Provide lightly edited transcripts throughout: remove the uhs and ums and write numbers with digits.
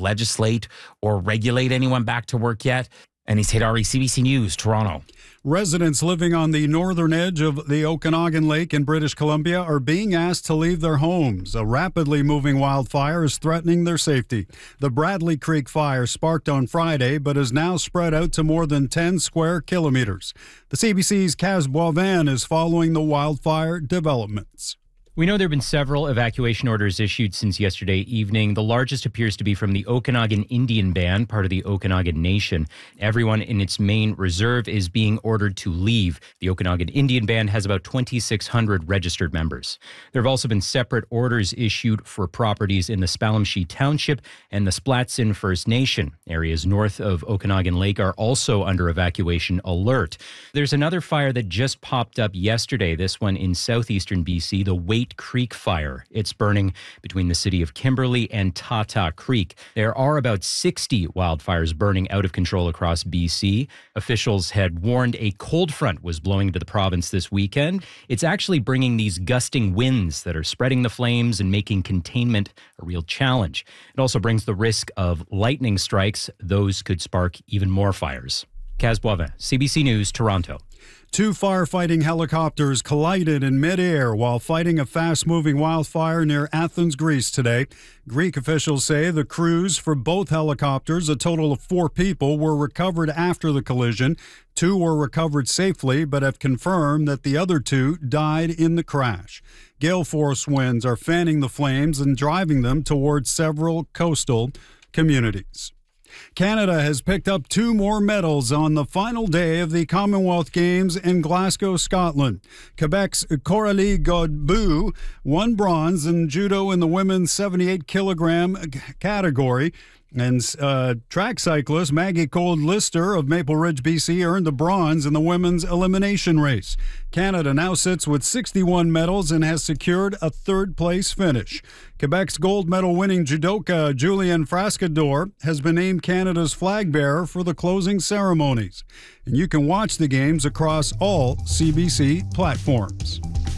legislate or regulate anyone back to work yet. And he's Haydari, CBC News, Toronto. Residents living on the northern edge of the Okanagan Lake in British Columbia are being asked to leave their homes. A rapidly moving wildfire is threatening their safety. The Bradley Creek fire sparked on Friday, but is now spread out to more than 10 square kilometers. The CBC's Kaz Boivin is following the wildfire developments. We know there have been several evacuation orders issued since yesterday evening. The largest appears to be from the Okanagan Indian Band, part of the Okanagan Nation. Everyone in its main reserve is being ordered to leave. The Okanagan Indian Band has about 2,600 registered members. There have also been separate orders issued for properties in the Spalmshee Township and the Splatsin First Nation. Areas north of Okanagan Lake are also under evacuation alert. There's another fire that just popped up yesterday, this one in southeastern BC, the Waite Creek fire. It's burning between the city of Kimberley and Tata Creek. There are about 60 wildfires burning out of control across BC. Officials had warned a cold front was blowing into the province this weekend. It's actually bringing these gusting winds that are spreading the flames and making containment a real challenge. It also brings the risk of lightning strikes. Those could spark even more fires. Kaz Boivin, CBC News, Toronto. 2 firefighting helicopters collided in midair while fighting a fast-moving wildfire near Athens, Greece today. Greek officials say the crews for both helicopters, a total of 4 people, were recovered after the collision. 2 were recovered safely, but have confirmed that the other 2 died in the crash. Gale force winds are fanning the flames and driving them towards several coastal communities. Canada has picked up 2 more medals on the final day of the Commonwealth Games in Glasgow, Scotland. Quebec's Coralie Godbout won bronze in judo in the women's 78-kilogram category. And track cyclist Maggie Cold-Lister of Maple Ridge, BC, earned the bronze in the women's elimination race. Canada now sits with 61 medals and has secured a third-place finish. Quebec's gold medal-winning judoka Julian Frascador has been named Canada's flag bearer for the closing ceremonies. And you can watch the games across all CBC platforms.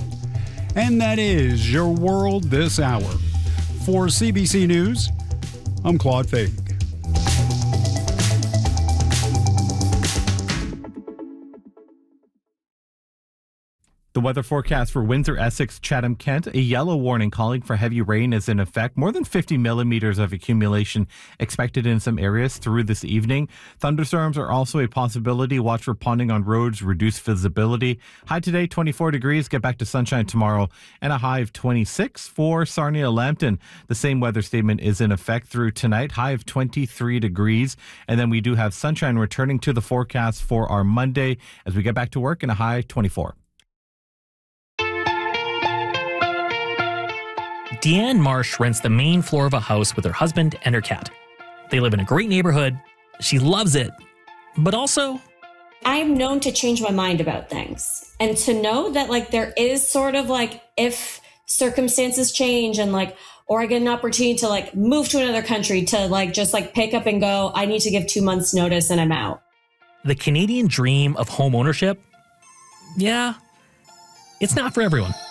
And that is your world this hour. For CBC News, I'm Claude Fake. The weather forecast for Windsor, Essex, Chatham, Kent. A yellow warning calling for heavy rain is in effect. More than 50 millimeters of accumulation expected in some areas through this evening. Thunderstorms are also a possibility. Watch for ponding on roads, reduced visibility. High today, 24 degrees. Get back to sunshine tomorrow and a high of 26 for Sarnia, Lambton. The same weather statement is in effect through tonight. High of 23 degrees. And then we do have sunshine returning to the forecast for our Monday as we get back to work and a high 24. Deanne Marsh rents the main floor of a house with her husband and her cat. They live in a great neighborhood. She loves it. But also, I'm known to change my mind about things. And to know that there is sort of if circumstances change and or I get an opportunity to move to another country to just pick up and go, I need to give 2 months notice and I'm out. The Canadian dream of home ownership? Yeah, it's not for everyone.